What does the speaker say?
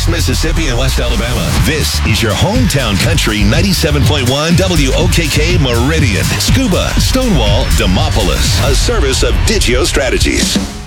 East Mississippi and West Alabama. This is your hometown country 97.1 WOKK Meridian. Scuba, Stonewall, Demopolis. A service of Digio Strategies.